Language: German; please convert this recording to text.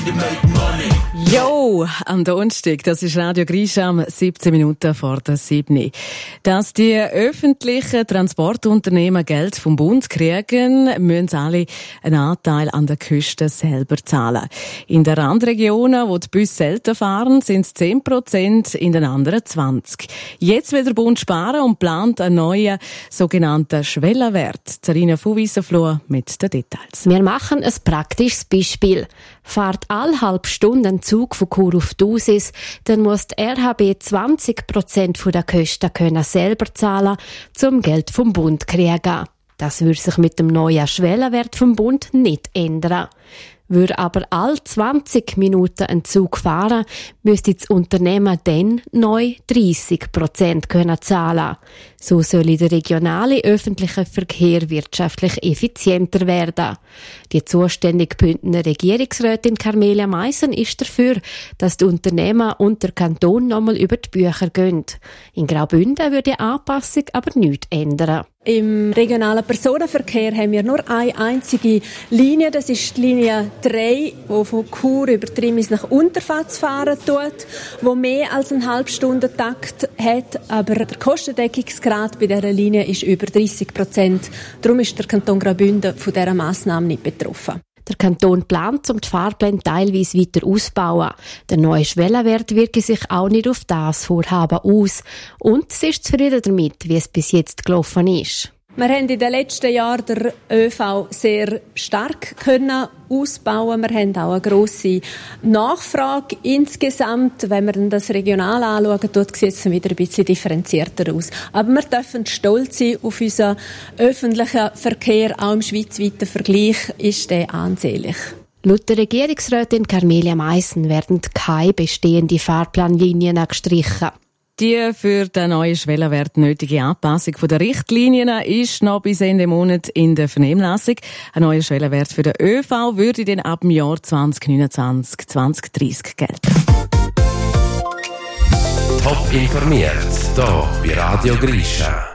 Jo, am Donnerstag, das ist Radio Greicham, 17 Minuten vor der 7. Dass die öffentlichen Transportunternehmen Geld vom Bund kriegen, müssen alle einen Anteil an der Küste selber zahlen. In den Randregionen, wo die Busse selten fahren, sind es 10%, in den anderen 20%. Jetzt will der Bund sparen und plant einen neuen sogenannten Schwellenwert. Zarina Fuwiesenfloh mit den Details. Wir machen ein praktisches Beispiel. Fahrt alle halbe Stunde ein Zug von Chur auf Thusis, dann muss die RHB 20% der Kosten selber zahlen, um Geld vom Bund zu kriegen. Das würde sich mit dem neuen Schwellenwert vom Bund nicht ändern. Würde aber alle 20 Minuten ein Zug fahren, müsste das Unternehmen dann neu 30% zahlen. So soll der regionale öffentliche Verkehr wirtschaftlich effizienter werden. Die zuständige Bündner Regierungsrätin Carmelia Meissen ist dafür, dass die Unternehmen und der Kanton nochmal über die Bücher gehen. In Graubünden würde die Anpassung aber nichts ändern. Im regionalen Personenverkehr haben wir nur eine einzige Linie, das ist die Linie 3, die von Chur über Trimis nach Unterfatz fahren tut, die mehr als einen Halbstundentakt hat, aber der Kostendeckungsgrad bei dieser Linie ist über 30%. Darum ist der Kanton Graubünden von dieser Massnahme nicht betroffen. Der Kanton plant, die Fahrpläne teilweise weiter auszubauen. Der neue Schwellenwert wirke sich auch nicht auf das Vorhaben aus. Und sie ist zufrieden damit, wie es bis jetzt gelaufen ist. Wir haben in den letzten Jahren den ÖV sehr stark ausbauen. Wir haben auch eine grosse Nachfrage insgesamt. Wenn wir das regional anschauen, sieht es wieder ein bisschen differenzierter aus. Aber wir dürfen stolz sein auf unseren öffentlichen Verkehr. Auch im schweizweiten Vergleich ist der ansehnlich. Laut der Regierungsrätin Carmelia Meissen werden keine bestehenden Fahrplanlinien gestrichen. Die für den neuen Schwellenwert nötige Anpassung der Richtlinien ist noch bis Ende Monat in der Vernehmlassung. Ein neuer Schwellenwert für den ÖV würde dann ab dem Jahr 2029, 2030 gelten. Top informiert, hier bei Radio Greicham.